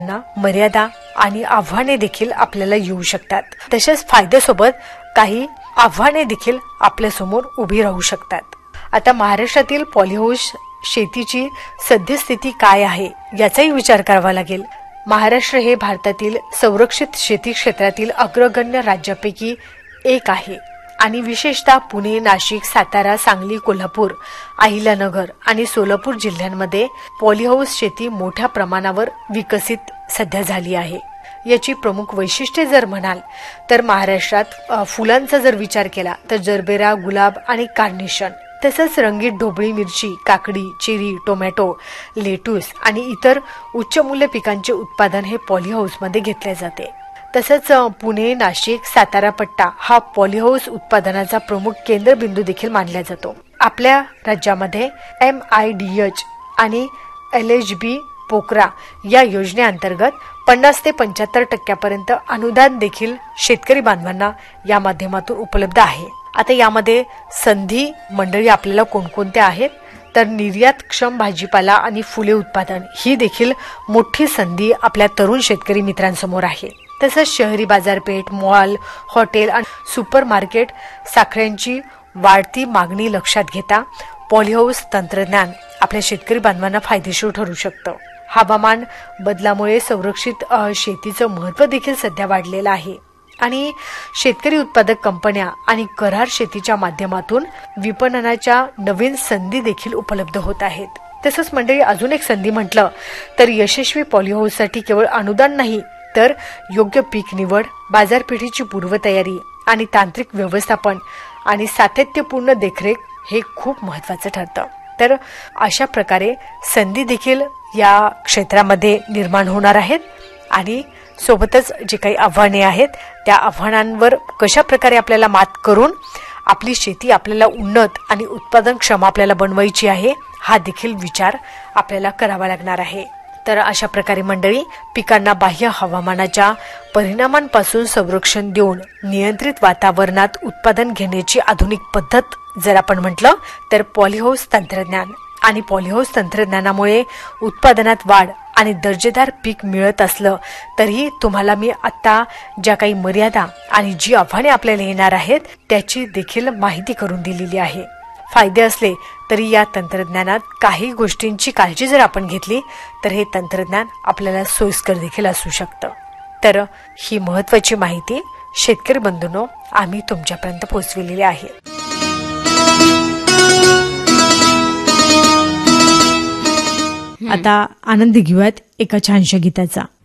मर्यादा आणि आव्हाने देखील आपल्याला येऊ शकतात. तसेच फायद्यासोबत काही आव्हाने देखील आपल्या समोर उभी राहू शकतात. आता महाराष्ट्रातील पॉलीहाऊस शेतीची सद्यस्थिती काय आहे याचाही विचार करावा लागेल. महाराष्ट्र हे भारतातील संरक्षित शेती क्षेत्रातील अग्रगण्य राज्यापैकी एक आहे आणि विशेषतः पुणे, नाशिक, सातारा, सांगली, कोल्हापूर, अहिल्यानगर आणि सोलापूर जिल्ह्यांमध्ये पॉलीहाऊस शेती मोठ्या प्रमाणावर विकसित सध्या झाली आहे. याची प्रमुख वैशिष्ट्ये जर म्हणाल तर महाराष्ट्रात फुलांचा जर विचार केला तर जरबेरा, गुलाब आणि कार्नेशन, तसंच रंगीत ढोबळी मिरची, काकडी, चेरी, टोमॅटो, लेटूस आणि इतर उच्च मूल्य पिकांचे उत्पादन हे पॉलीहाऊसमध्ये घेतले जाते. तसंच पुणे, नाशिक, सातारा पट्टा हा पॉलीहाऊस उत्पादनाचा प्रमुख केंद्रबिंदू देखील मानला जातो. आपल्या राज्यामध्ये MIDH आणि LHB पोकरा या योजनेअंतर्गत 50 ते 75% अनुदान देखील शेतकरी बांधवांना या माध्यमातून उपलब्ध आहे. आता यामध्ये संधी मंडळी आपल्याला कोणकोणत्या आहेत तर निर्यातक्षम भाजीपाला आणि फुले उत्पादन ही देखील मोठी संधी आपल्या तरुण शेतकरी मित्रांसमोर आहे. तसंच शहरी बाजारपेठ, मॉल, हॉटेल आणि सुपर मार्केट साखळ्यांची वाढती मागणी लक्षात घेता पॉलीहाऊस तंत्रज्ञान आपल्या शेतकरी बांधवांना फायदेशीर ठरू शकतं. हवामान बदलामुळे संरक्षित शेतीचं महत्त्व देखील सध्या वाढलेलं आहे आणि शेतकरी उत्पादक कंपन्या आणि करार शेतीच्या माध्यमातून विपणनाच्या नवीन संधी देखील उपलब्ध होत आहेत. तसंच मंडळी अजून एक संधी म्हटलं तर यशस्वी पॉलीहाऊससाठी केवळ अनुदान नाही तर योग्य पीक निवड, बाजारपेठेची पूर्वतयारी आणि तांत्रिक व्यवस्थापन आणि सातत्यपूर्ण देखरेख हे खूप महत्त्वाचं ठरतं. तर अशा प्रकारे संधी देखील या क्षेत्रामध्ये निर्माण होणार आहेत आणि सोबतच जे काही आव्हाने आहेत त्या आव्हानांवर कशा प्रकारे आपल्याला मात करून आपली शेती आपल्याला उन्नत आणि उत्पादनक्षम आपल्याला बनवायची आहे हा देखील विचार आपल्याला करावा लागणार आहे. तर अशा प्रकारे मंडळी पिकांना बाह्य हवामानाच्या परिणामांपासून संरक्षण देऊन नियंत्रित वातावरणात उत्पादन घेण्याची आधुनिक पद्धत जर आपण म्हटलं तर पॉलीहाऊस तंत्रज्ञान आणि पॉलीहाऊस तंत्रज्ञानामुळे उत्पादनात वाढ आणि दर्जेदार पीक मिळत असलं तरीही तुम्हाला मी आता ज्या काही मर्यादा आणि जी आव्हाने आपल्याला येणार आहेत त्याची देखील माहिती करून दिलेली आहे. फायदे असले तरी या तंत्रज्ञानात काही गोष्टींची काळजी जर आपण घेतली तर हे तंत्रज्ञान आपल्याला सोयीस्कर देखील असू शकतं. तर ही महत्त्वाची माहिती शेतकरी बंधूंनो आम्ही तुमच्यापर्यंत पोहोचविलेली आहे. आता आनंद घेऊयात एका छानशा गीताचा.